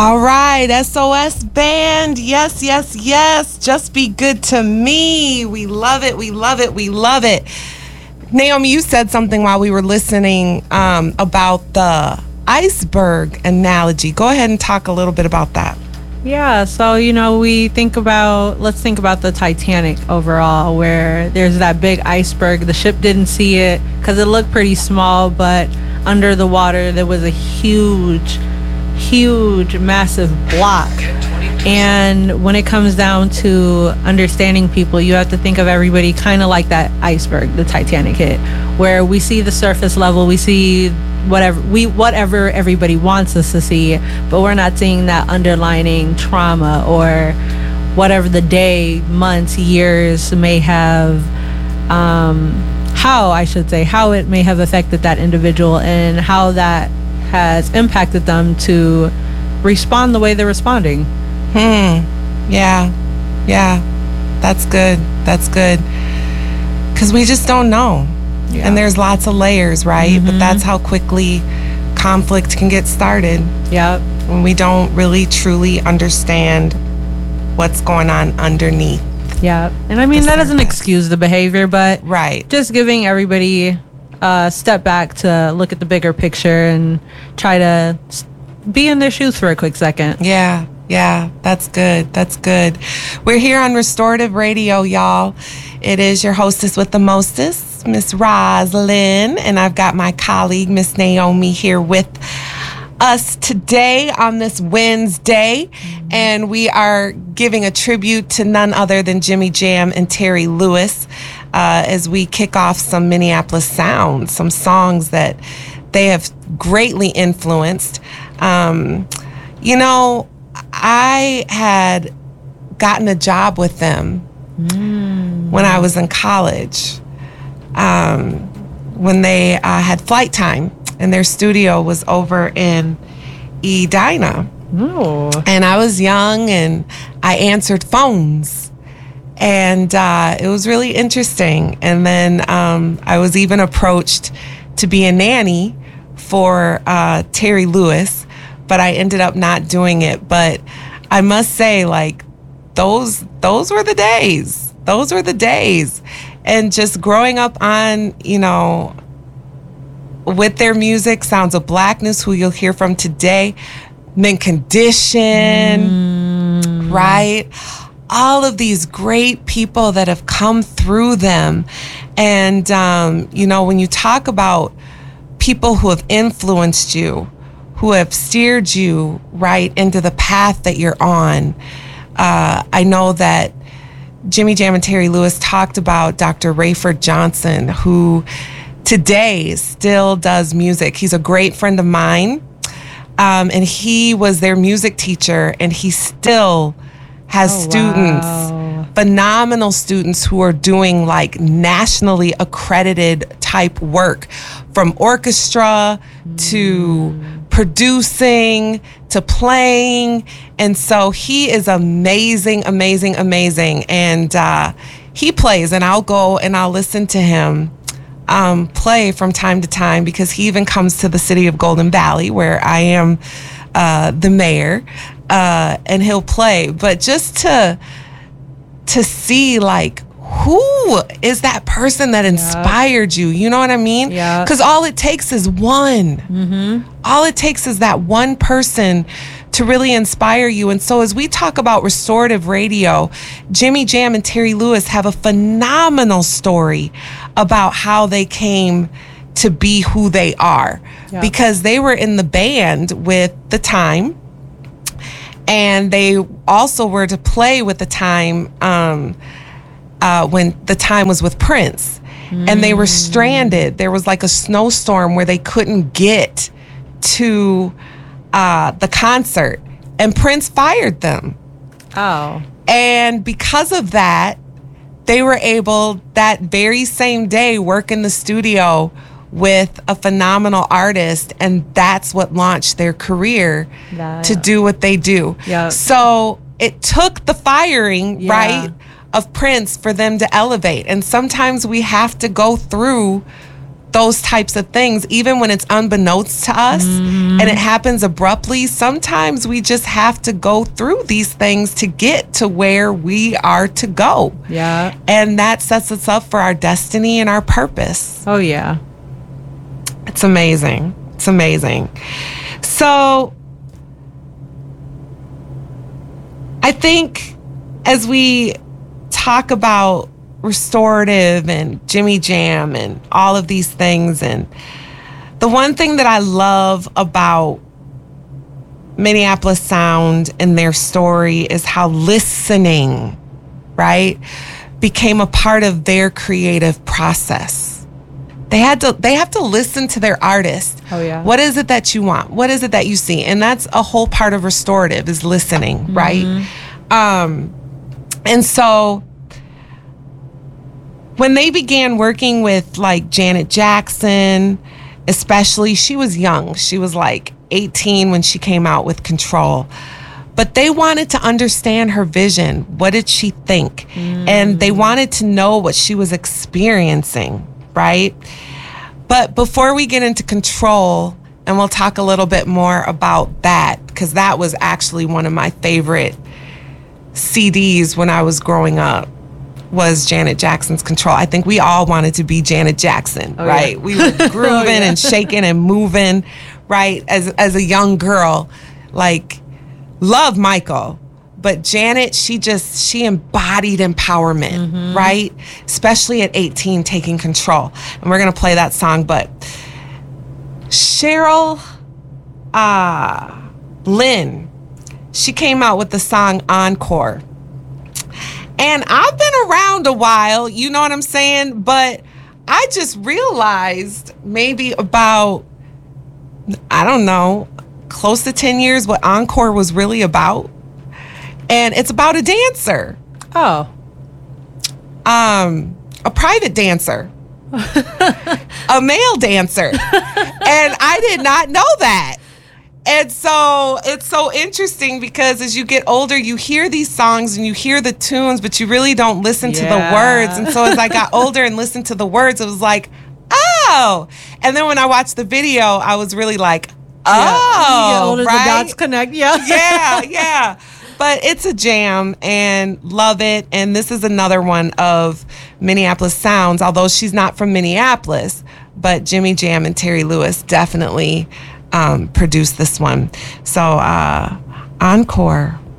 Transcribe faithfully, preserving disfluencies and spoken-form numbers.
All right, S O S Band. Yes, yes, yes. Just Be Good to Me. We love it. We love it. We love it. Naomi, you said something while we were listening um, about the iceberg analogy. Go ahead and talk a little bit about that. Yeah, so, you know, we think about, let's think about the Titanic overall, where there's that big iceberg. The ship didn't see it because it looked pretty small, but under the water there was a huge, huge, massive block. And when it comes down to understanding people, you have to think of everybody kind of like that iceberg the Titanic hit, where we see the surface level, we see whatever we whatever everybody wants us to see, but we're not seeing that underlining trauma or whatever the day, months, years may have, um, how I should say, how it may have affected that individual and how that has impacted them to respond the way they're responding. Hmm. Yeah. Yeah. That's good. That's good. Because we just don't know. Yeah. And there's lots of layers, right? Mm-hmm. But that's how quickly conflict can get started. Yep. When we don't really truly understand what's going on underneath. Yeah. And I mean, that doesn't excuse the behavior, but right. Just giving everybody a step back to look at the bigger picture and try to be in their shoes for a quick second. Yeah. Yeah, that's good. That's good. We're here on Restorative Radio, y'all. It is your hostess with the mostest, Miss Roslyn, and I've got my colleague, Miss Naomi, here with us today on this Wednesday, mm-hmm. and we are giving a tribute to none other than Jimmy Jam and Terry Lewis uh, as we kick off some Minneapolis sounds, some songs that they have greatly influenced. Um, you know, I had gotten a job with them mm. when I was in college, um, when they uh, had Flight Time, and their studio was over in Edina. Ooh. And I was young, and I answered phones, and uh, it was really interesting. And then um, I was even approached to be a nanny for uh, Terry Lewis, but I ended up not doing it. But I must say, like, those those were the days. Those were the days. And just growing up on, you know, with their music, Sounds of Blackness, who you'll hear from today, Mint Condition, mm. right? All of these great people that have come through them. And, um, you know, when you talk about people who have influenced you, who have steered you right into the path that you're on. Uh, I know that Jimmy Jam and Terry Lewis talked about Doctor Rayford Johnson, who today still does music. He's a great friend of mine, um, and he was their music teacher, and he still has oh, students, wow. phenomenal students who are doing like nationally accredited type work, from orchestra mm. to producing to playing. And so he is amazing, amazing, amazing. And uh, he plays, and I'll go and I'll listen to him um, play from time to time, because he even comes to the city of Golden Valley, where I am uh, the mayor, uh, and he'll play. But just to to see, like, who is that person that inspired yeah. you? You know what I mean? Yeah. Because all it takes is one. Mm-hmm. All it takes is that one person to really inspire you. And so as we talk about restorative radio, Jimmy Jam and Terry Lewis have a phenomenal story about how they came to be who they are. Yeah. Because they were in the band with The Time, and they also were to play with The Time um, Uh, when The Time was with Prince, mm. and they were stranded. There was like a snowstorm where they couldn't get to uh, the concert, and Prince fired them. Oh. And because of that, they were able that very same day work in the studio with a phenomenal artist, and that's what launched their career that. to do what they do. Yep. So it took the firing, yeah. right, of Prince for them to elevate. And sometimes we have to go through those types of things, even when it's unbeknownst to us mm-hmm. and it happens abruptly. Sometimes we just have to go through these things to get to where we are to go. Yeah. And that sets us up for our destiny and our purpose. Oh, yeah. It's amazing. It's amazing. So I think as we talk about restorative and Jimmy Jam and all of these things, and the one thing that I love about Minneapolis Sound and their story is how listening, right, became a part of their creative process. They had to they have to listen to their artist. Oh yeah. What is it that you want? What is it that you see? And that's a whole part of restorative, is listening, mm-hmm. right? Um and so when they began working with like Janet Jackson, especially, she was young. She was like eighteen when she came out with Control. But they wanted to understand her vision. What did she think? Mm. And they wanted to know what she was experiencing, right? But before we get into Control, and we'll talk a little bit more about that, because that was actually one of my favorite C Ds when I was growing up, was Janet Jackson's Control. I think we all wanted to be Janet Jackson, oh, right? Yeah. We were grooving oh, yeah. and shaking and moving, right? As as a young girl, like, love Michael, but Janet, she just, she embodied empowerment, mm-hmm. right? Especially at eighteen, taking control. And we're gonna play that song, but Cheryl uh, Lynn, she came out with the song Encore. And I've been around a while, you know what I'm saying? But I just realized maybe about, I don't know, close to ten years what Encore was really about. And it's about a dancer. Oh. Um, a private dancer. A male dancer. And I did not know that. And so it's so interesting because as you get older, you hear these songs and you hear the tunes, but you really don't listen yeah. to the words. And so as I got older and listened to the words, it was like, oh. And then when I watched the video, I was really like, oh, yeah. You get older, right? The dots connect. Yeah. Yeah, yeah. But it's a jam and love it. And this is another one of Minneapolis Sounds, although she's not from Minneapolis, but Jimmy Jam and Terry Lewis definitely Um, produced this one. So, uh, Encore.